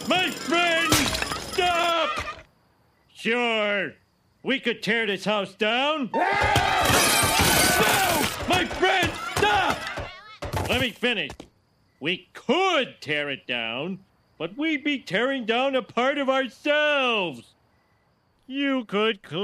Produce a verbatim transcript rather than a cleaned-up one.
My friend! Stop! Sure, we could tear this house down. No! My friend, stop! Let me finish. We could tear it down, but we'd be tearing down a part of ourselves. You could clean